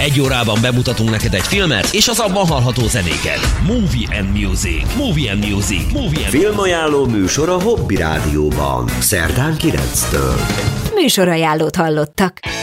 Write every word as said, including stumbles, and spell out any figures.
Egy órában bemutatunk neked egy filmet, és az abban hallható zenéket. Movie and Music. Movie and Music. Movie and Filmajánló műsor a Hobby Rádióban. Szerdán kilenctől. Műsorajánlót hallottak.